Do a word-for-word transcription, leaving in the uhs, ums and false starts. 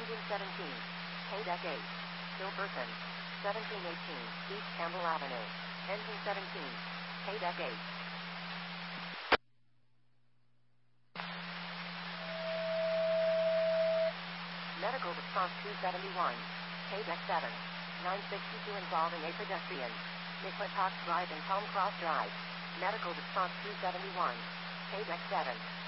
Engine seventeen. K-Deck eight. Still person. seventeen eighteen. East Campbell Avenue. Engine seventeen. K-Deck eight. Medical response two seventy-one. K-Deck seven. nine sixty-two involving a pedestrian. McClintock Drive and Palm Cross Drive. Medical response two seventy-one. K-Deck seven.